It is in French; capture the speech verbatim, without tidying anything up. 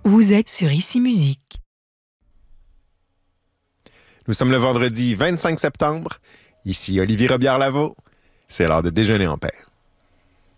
Vous êtes sur Ici Musique. Nous sommes le vendredi vingt-cinq septembre. Ici Olivier Robillard-Lavaux. C'est l'heure de déjeuner en paix.